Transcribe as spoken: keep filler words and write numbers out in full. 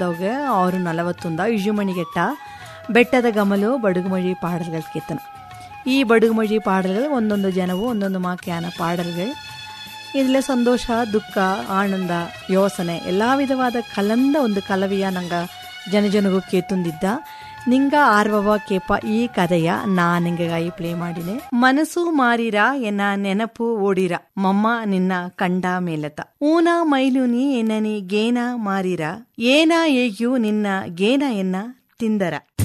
ದವ್ಗೆ ಆರು ನಲವತ್ತೊಂದ ಇಜುಮಣಿಗೆಟ್ಟ ಬೆಟ್ಟದ ಗಮಲು ಬಡುಗುಮೊഴി ಪಾಡಲ್ಗಳು ಕೆತ್ತನ. ಈ ಬಡುಗುಮೊഴി ಪಾಡಲ್ಗಳು ಒಂದೊಂದು ಜನವು ಒಂದೊಂದು ಮಾಕ್ಯಾನ ಪಾಡಲ್ಗಳು. ಇದರಲ್ಲೇ ಸಂತೋಷ, ದುಃಖ, ಆನಂದ, ಯೋಸನೆ ಎಲ್ಲ ವಿಧವಾದ ಕಲಂದ ಒಂದು ಕಲವಿಯ ನಂಗ ಜನಜನಗೂ ಕೇತುಂದಿದ್ದ. ನಿಂಗ ಆರ್ವವ ಕೇಪ ಈ ಕಥೆಯ ನಾ ನಿಂಗಾಗಿ ಪ್ಲೇ ಮಾಡಿನೆ. ಮನಸ್ಸು ಮಾರಿರ ಎನ್ನ ನೆನಪು ಓಡಿರ ಮಮ್ಮ ನಿನ್ನ ಕಂಡ ಮೇಲತ ಊನ ಮೈಲುನಿ ಎನ್ನನಿ ಗೇನ ಮಾರಿರ ಏನ ಏಗ್ಯು ನಿನ್ನ ಗೇನ ಎನ್ನ ತಿಂದರ.